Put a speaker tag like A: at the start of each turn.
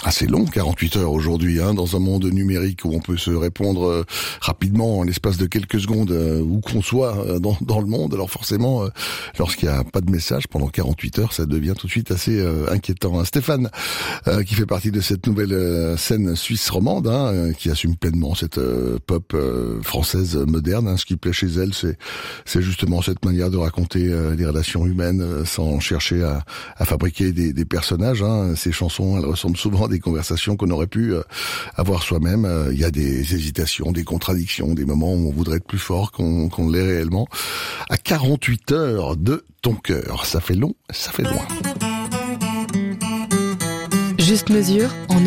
A: C'est long, 48 heures aujourd'hui, dans un monde numérique où on peut se répondre rapidement en l'espace de quelques secondes où qu'on soit dans le monde. Alors forcément, lorsqu'il n'y a pas de message pendant 48 heures, ça devient tout de suite assez inquiétant. Stéphane, qui fait partie de cette nouvelle scène suisse romande, qui assume pleinement cette pop française moderne. Ce qui plaît chez elle, c'est justement cette manière de raconter des relations humaines sans chercher à fabriquer des personnages. Ces chansons, elles ressemblent souvent à des conversations qu'on aurait pu avoir soi-même. Il y a des hésitations, des contradictions, des moments où on voudrait être plus fort qu'on l'est réellement. À 48 heures de ton cœur, ça fait long, ça fait loin.
B: Juste mesure en